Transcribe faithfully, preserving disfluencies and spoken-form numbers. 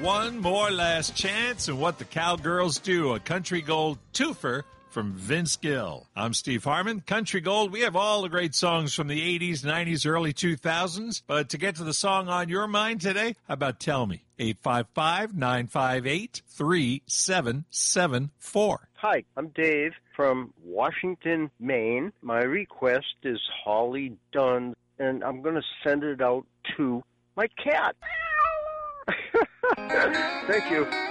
One more last chance and what the Cowgirls do. A Country Gold twofer from Vince Gill. I'm Steve Harmon. Country Gold, we have all the great songs from the eighties, nineties, early two thousands. But to get to the song on your mind today, how about Tell Me? eight five five, nine five eight, three seven seven four. Hi, I'm Dave from Washington, Maine. My request is Holly Dunn, and I'm going to send it out to my cat. Thank you.